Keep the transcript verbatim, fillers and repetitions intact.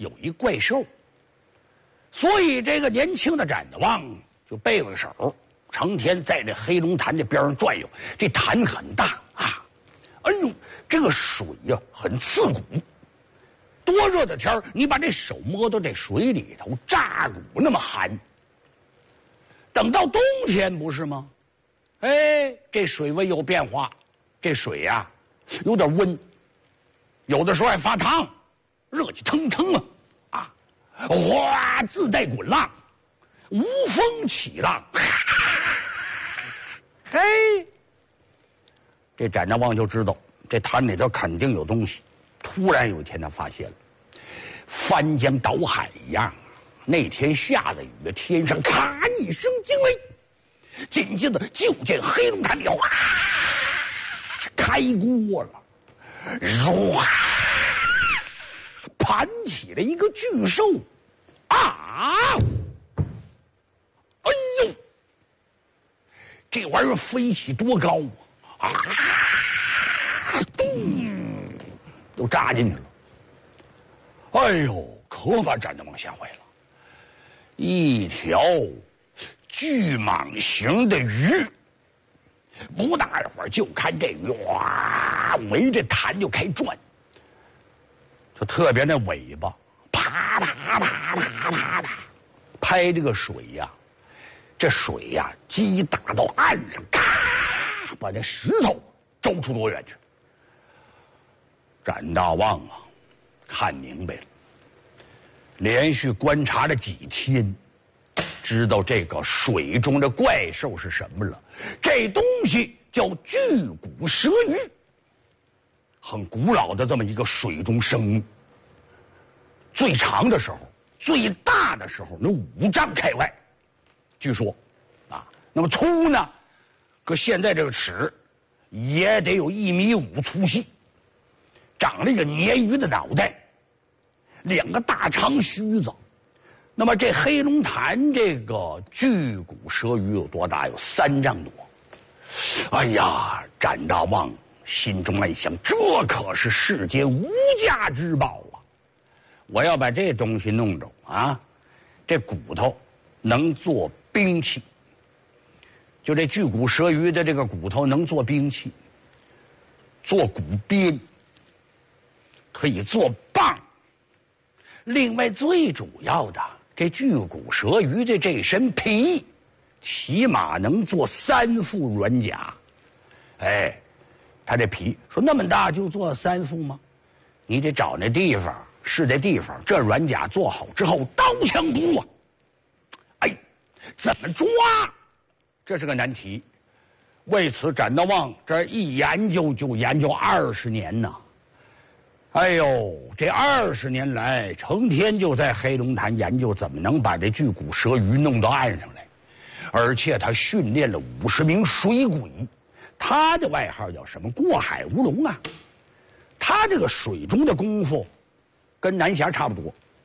有一怪兽，所以这个年轻的展子旺就背了手，成天在这黑龙潭的边上转悠。这潭很大啊，哎呦，这个水呀、啊、很刺骨。多热的天儿，你把这手摸到这水里头，炸骨那么寒。等到冬天不是吗？哎，这水温有变化，这水呀、啊、有点温，有的时候还发烫，热气腾腾啊啊，哗，自带滚浪，无风起浪。嘿，这展昭旺就知道这潭里头肯定有东西。突然有一天，他发现了，翻江倒海一样。那天下了雨，天上咔一声惊雷，紧接着就见黑龙潭里哗开锅了，唰盘起了一个巨兽啊！哎呦，这玩意儿飞起多高啊！啊，咚！都扎进去了。哎呦，可把展昭旺吓坏了。一条巨蟒型的鱼，不大一会儿就看这鱼哇围着潭就开转，就特别那尾巴啪啪啪啪啪啪拍这个水呀、啊，这水呀、啊、击打到岸上，咔把这石头周出多远去。展昭旺啊，看明白了，连续观察了几天，知道这个水中的怪兽是什么了。这东西叫巨骨蛇鱼，很古老的这么一个水中生物。最长的时候，最大的时候能五丈开外，据说啊，那么粗呢，搁现在这个尺也得有一米五粗细。长了一个鲶鱼的脑袋，两个大长须子。那么这黑龙潭这个巨骨蛇鱼有多大？有三丈多。哎呀，展昭旺心中暗想，这可是世间无价之宝啊！我要把这东西弄着啊，这骨头能做兵器。就这巨骨蛇鱼的这个骨头能做兵器，做骨鞭。可以做棒，另外最主要的，这巨骨蛇鱼的这身皮，起码能做三副软甲。哎，他这皮说那么大就做三副吗？你得找那地方，是这地方，这软甲做好之后，刀枪不入啊！哎，怎么抓？这是个难题。为此，展昭旺这一研究就研究二十年呢。哎呦，这二十年来，成天就在黑龙潭研究怎么能把这巨骨蛇鱼弄到岸上来，而且他训练了五十名水鬼，他的外号叫什么？过海乌龙啊！他这个水中的功夫，跟南侠差不多。